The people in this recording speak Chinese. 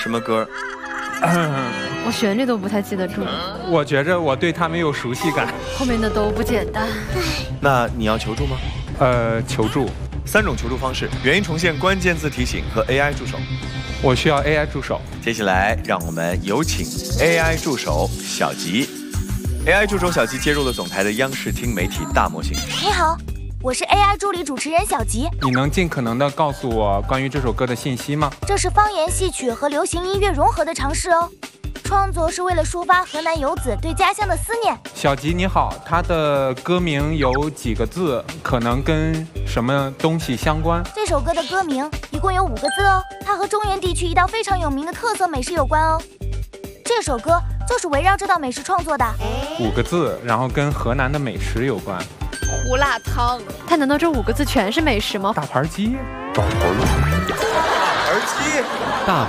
什么歌？ 我旋律都不太记得住， 我觉着我对他没有熟悉感。 后面的都不简单。 那你要求助吗？ 求助。 3种求助方式：原音重现、关键字提醒和 AI 助手。 我需要 AI 助手。 接下来，让我们有请 AI 助手小吉。AI 助手小吉接入了总台的央视听媒体大模型。 你好，我是 AI 助理主持人小吉。 你能尽可能的告诉我关于这首歌的信息吗？ 这是方言戏曲和流行音乐融合的尝试哦。创作是为了抒发河南游子对家乡的思念。 小吉你好，它的歌名有几个字？可能跟什么东西相关？ 这首歌的歌名一共有5个字哦，它和中原地区一道非常有名的特色美食有关哦。这首歌就是围绕这道美食创作的。 5个字，然后跟河南的美食有关。 胡辣汤，它难道这5个字全是美食吗？ 大盘鸡。 找头路。